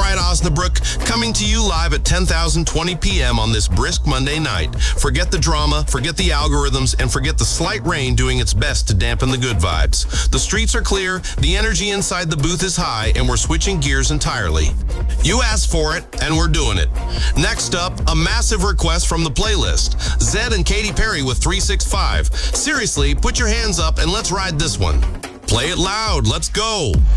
Pride Osnabrück, coming to you live at 10,020 p.m. on this brisk Monday night. Forget the drama, forget the algorithms, and forget the slight rain doing its best to dampen the good vibes. The streets are clear, the energy inside the booth is high, and we're switching gears entirely. You asked for it, and we're doing it. Next up, a massive request from the playlist. Zed and Katy Perry with 365. Seriously, put your hands up and let's ride this one. Play it loud, let's go.